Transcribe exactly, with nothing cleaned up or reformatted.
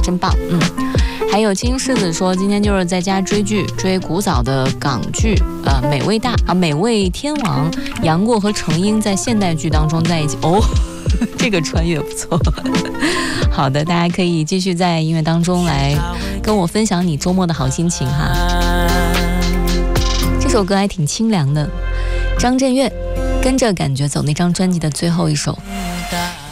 真棒。嗯，还有青狮子说今天就是在家追剧，追古早的港剧，呃，美味大啊，美味天王杨过和程英在现代剧当中在一起哦。这个穿越不错。好的，大家可以继续在音乐当中来跟我分享你周末的好心情哈。这首歌还挺清凉的，张震岳跟着感觉走那张专辑的最后一首。